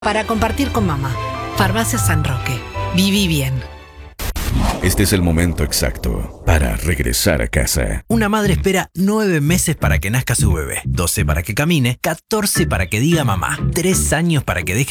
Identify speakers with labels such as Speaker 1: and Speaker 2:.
Speaker 1: Para compartir con mamá. Farmacia San Roque. Viví bien.
Speaker 2: Este es el momento exacto para regresar a casa.
Speaker 3: Una madre espera 9 meses para que nazca su bebé, 12 para que camine, 14 para que diga mamá, 3 años para que deje